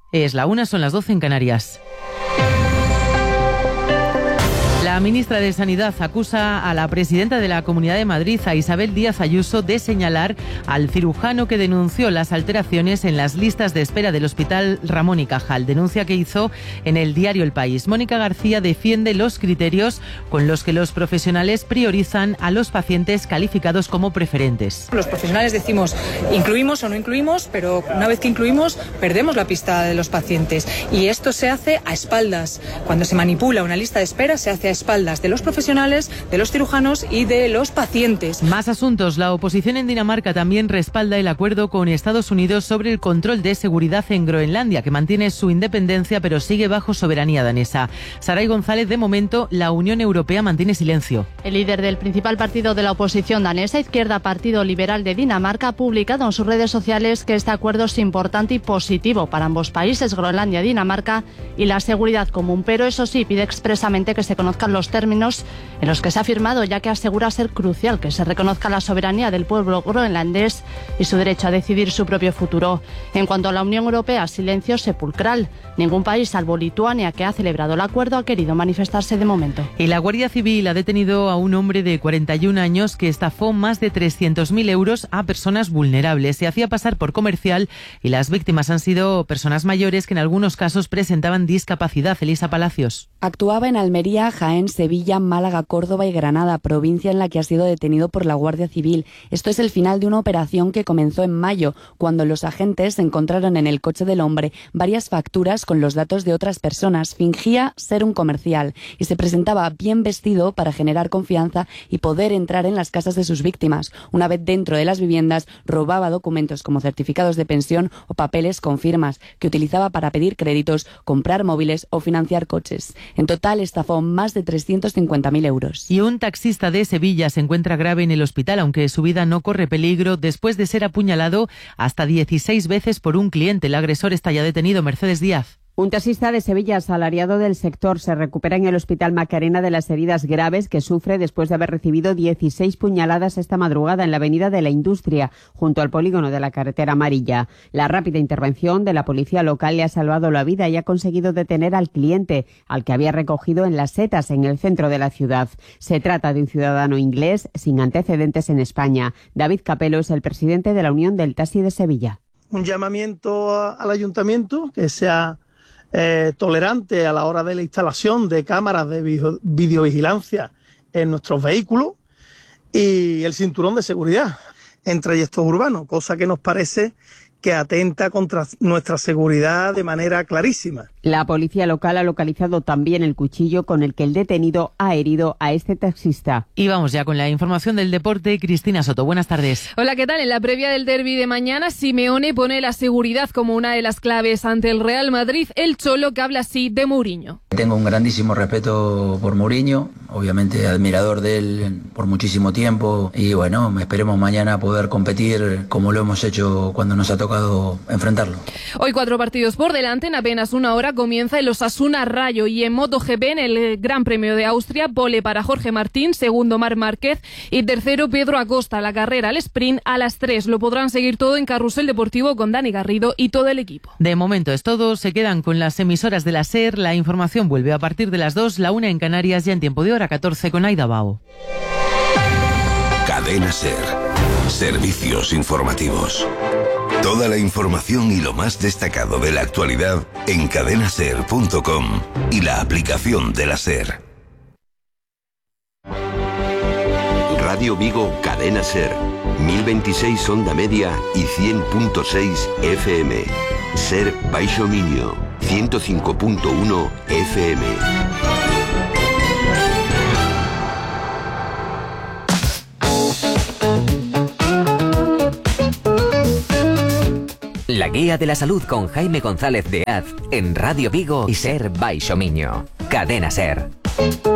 Es la 1, son las 12 en Canarias. La ministra de Sanidad acusa a la presidenta de la Comunidad de Madrid, a Isabel Díaz Ayuso, de señalar al cirujano que denunció las alteraciones en las listas de espera del Hospital Ramón y Cajal. Denuncia que hizo en el diario El País. Mónica García defiende los criterios con los que los profesionales priorizan a los pacientes calificados como preferentes. Los profesionales decimos, incluimos o no incluimos, pero una vez que incluimos, perdemos la pista de los pacientes. Y esto se hace a espaldas. Cuando se manipula una lista de espera, se hace a espaldas de los profesionales, de los cirujanos y de los pacientes. Más asuntos. La oposición en Dinamarca también respalda el acuerdo con Estados Unidos sobre el control de seguridad en Groenlandia, que mantiene su independencia pero sigue bajo soberanía danesa. Saray González, de momento, la Unión Europea mantiene silencio. El líder del principal partido de la oposición danesa, Izquierda Partido Liberal de Dinamarca, ha publicado en sus redes sociales que este acuerdo es importante y positivo para ambos países, Groenlandia y Dinamarca, y la seguridad común, pero eso sí, pide expresamente que se conozcan los términos en los que se ha firmado, ya que asegura ser crucial que se reconozca la soberanía del pueblo groenlandés y su derecho a decidir su propio futuro. En cuanto a la Unión Europea, silencio sepulcral. Ningún país, salvo Lituania, que ha celebrado el acuerdo, ha querido manifestarse de momento. Y la Guardia Civil ha detenido a un hombre de 41 años que estafó más de 300.000 euros a personas vulnerables. Se hacía pasar por comercial y las víctimas han sido personas mayores que en algunos casos presentaban discapacidad. Elisa Palacios. Actuaba en Almería, Jaén, Sevilla, Málaga, Córdoba y Granada, provincia en la que ha sido detenido por la Guardia Civil. Esto es el final de una operación que comenzó en mayo, cuando los agentes encontraron en el coche del hombre varias facturas con los datos de otras personas. Fingía ser un comercial y se presentaba bien vestido para generar confianza y poder entrar en las casas de sus víctimas. Una vez dentro de las viviendas, robaba documentos como certificados de pensión o papeles con firmas, que utilizaba para pedir créditos, comprar móviles o financiar coches. En total, estafó más de 350.000 euros. Y un taxista de Sevilla se encuentra grave en el hospital, aunque su vida no corre peligro, después de ser apuñalado hasta 16 veces por un cliente. El agresor está ya detenido. Mercedes Díaz. Un taxista de Sevilla, asalariado del sector, se recupera en el Hospital Macarena de las heridas graves que sufre después de haber recibido 16 puñaladas esta madrugada en la Avenida de la Industria, junto al polígono de la carretera amarilla. La rápida intervención de la policía local le ha salvado la vida y ha conseguido detener al cliente, al que había recogido en Las Setas, en el centro de la ciudad. Se trata de un ciudadano inglés sin antecedentes en España. David Capello es el presidente de la Unión del Taxi de Sevilla. Un llamamiento al ayuntamiento que sea tolerante a la hora de la instalación de cámaras de videovigilancia en nuestros vehículos y el cinturón de seguridad en trayectos urbanos, cosa que nos parece que atenta contra nuestra seguridad de manera clarísima. La policía local ha localizado también el cuchillo con el que el detenido ha herido a este taxista. Y vamos ya con la información del deporte. Cristina Soto, buenas tardes. Hola, ¿qué tal? En la previa del derbi de mañana, Simeone pone la seguridad como una de las claves ante el Real Madrid. El Cholo, que habla así de Mourinho. Tengo un grandísimo respeto por Mourinho, obviamente admirador de él por muchísimo tiempo y bueno, esperemos mañana poder competir como lo hemos hecho cuando nos ha tocado enfrentarlo. Hoy 4 partidos por delante, en apenas una hora comienza el Osasuna Rayo y en MotoGP, en el Gran Premio de Austria, pole para Jorge Martín, segundo Marc Márquez y tercero Pedro Acosta. La carrera al sprint a las 3. Lo podrán seguir todo en Carrusel Deportivo con Dani Garrido y todo el equipo. De momento es todo, se quedan con las emisoras de la SER, la información vuelve a partir de las 2, la 1 en Canarias, ya en tiempo de hora 14 con Aida Bao. Cadena SER, servicios informativos. Toda la información y lo más destacado de la actualidad en cadenaser.com y la aplicación de la SER. Radio Vigo, Cadena SER, 1026 onda media y 100.6 FM. SER Baixo Miño, 105.1 FM. La guía de la salud con Jaime González de Az en Radio Vigo y SER Baixo Miño. Cadena SER.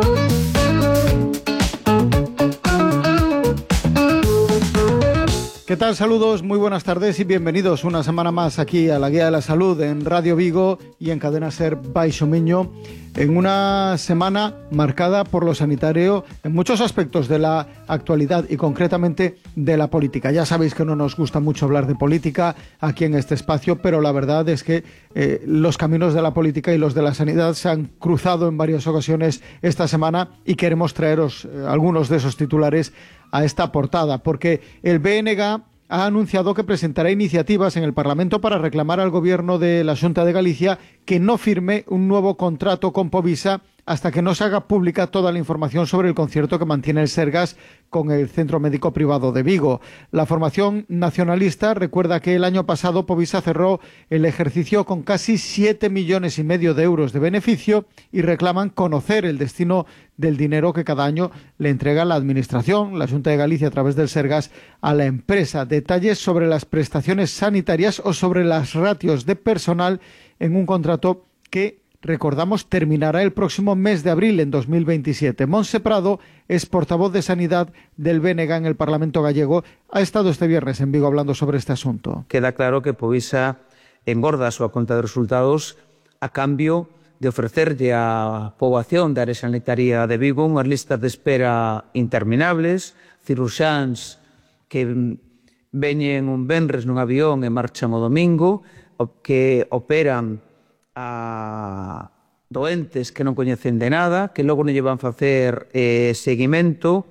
¿Qué ¿Qué tal? Saludos, muy buenas tardes y bienvenidos una semana más aquí a la Guía de la Salud en Radio Vigo y en Cadena SER Baixo Miño, en una semana marcada por lo sanitario en muchos aspectos de la actualidad y concretamente de la política. Ya sabéis que no nos gusta mucho hablar de política aquí en este espacio, pero la verdad es que los caminos de la política y los de la sanidad se han cruzado en varias ocasiones esta semana y queremos traeros algunos de esos titulares a esta portada, porque el BNG ha anunciado que presentará iniciativas en el Parlamento para reclamar al Gobierno de la Xunta de Galicia que no firme un nuevo contrato con Povisa hasta que no se haga pública toda la información sobre el concierto que mantiene el Sergas con el Centro Médico Privado de Vigo. La formación nacionalista recuerda que el año pasado Povisa cerró el ejercicio con casi 7,5 millones de euros de beneficio y reclaman conocer el destino del dinero que cada año le entrega la Administración, la Xunta de Galicia a través del Sergas, a la empresa. Detalles sobre las prestaciones sanitarias o sobre las ratios de personal en un contrato que, recordamos, terminará el próximo mes de abril en 2027. Montse Prado es portavoz de Sanidad del BNG en el Parlamento gallego. Ha estado este viernes en Vigo hablando sobre este asunto. Queda claro que Povisa engorda a súa conta de resultados a cambio de ofrecerlle á poboación da área sanitaria de Vigo unhas listas de espera interminables, ciruxáns que veñen un venres nun avión e marchan o domingo, que operan a doentes que non coñecen de nada, que logo non lle van facer seguimento,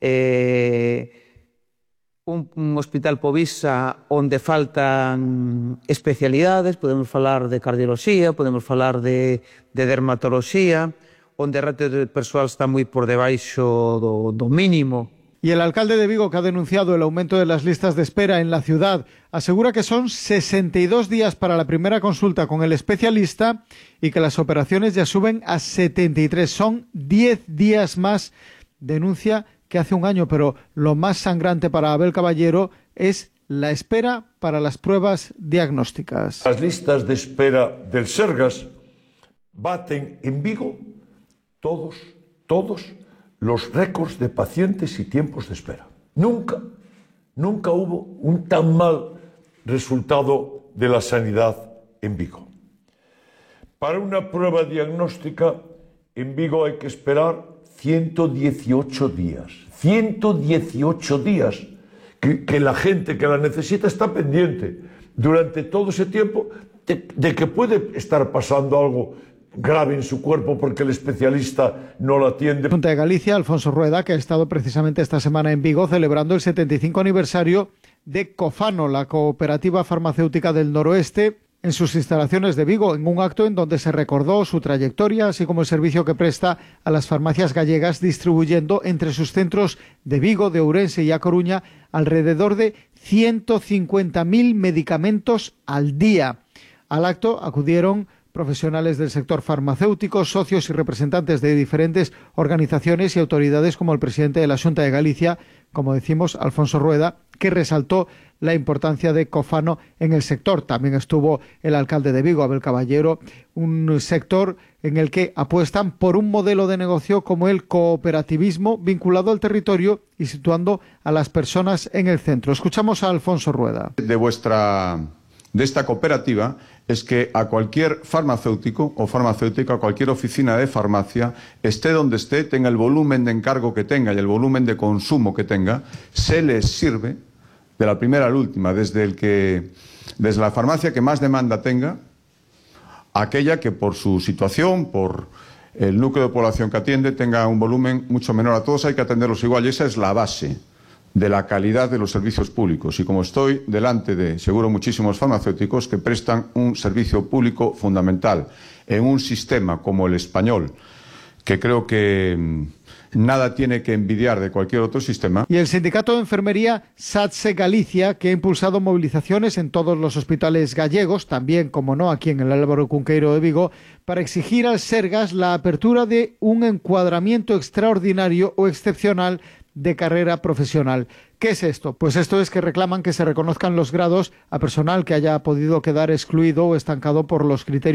un hospital Povisa onde faltan especialidades, podemos falar de cardioloxía, podemos falar de dermatoloxía, onde a ratio de persoal está moi por debaixo do mínimo. Y el alcalde de Vigo, que ha denunciado el aumento de las listas de espera en la ciudad, asegura que son 62 días para la primera consulta con el especialista y que las operaciones ya suben a 73. Son 10 días más, denuncia, que hace un año, pero lo más sangrante para Abel Caballero es la espera para las pruebas diagnósticas. Las listas de espera del Sergas baten en Vigo todos los récords de pacientes y tiempos de espera. Nunca hubo un tan mal resultado de la sanidad en Vigo. Para una prueba diagnóstica en Vigo hay que esperar 118 días. 118 días que la gente que la necesita está pendiente durante todo ese tiempo de que puede estar pasando algo grave en su cuerpo porque el especialista no lo atiende. La Xunta de Galicia, Alfonso Rueda, que ha estado precisamente esta semana en Vigo celebrando el 75 aniversario de Cofano, la cooperativa farmacéutica del noroeste, en sus instalaciones de Vigo, en un acto en donde se recordó su trayectoria, así como el servicio que presta a las farmacias gallegas, distribuyendo entre sus centros de Vigo, de Ourense y A Coruña alrededor de 150.000 medicamentos al día. Al acto acudieron profesionales del sector farmacéutico, socios y representantes de diferentes organizaciones y autoridades como el presidente de la Xunta de Galicia, como decimos, Alfonso Rueda, que resaltó la importancia de Cofano en el sector. También estuvo el alcalde de Vigo, Abel Caballero, un sector en el que apuestan por un modelo de negocio como el cooperativismo vinculado al territorio y situando a las personas en el centro. Escuchamos a Alfonso Rueda. De esta cooperativa es que a cualquier farmacéutico o farmacéutica, a cualquier oficina de farmacia, esté donde esté, tenga el volumen de encargo que tenga y el volumen de consumo que tenga, se les sirve de la primera a la última, desde la farmacia que más demanda tenga, aquella que por su situación, por el núcleo de población que atiende, tenga un volumen mucho menor. A todos hay que atenderlos igual y esa es la base de la calidad de los servicios públicos. Y como estoy delante de, seguro, muchísimos farmacéuticos que prestan un servicio público fundamental en un sistema como el español, que creo que nada tiene que envidiar de cualquier otro sistema. Y el sindicato de enfermería SATSE Galicia, que ha impulsado movilizaciones en todos los hospitales gallegos, también, como no, aquí en el Álvaro Cunqueiro de Vigo, para exigir al Sergas la apertura de un encuadramiento extraordinario o excepcional de carrera profesional. ¿Qué es esto? Pues esto es que reclaman que se reconozcan los grados a personal que haya podido quedar excluido o estancado por los criterios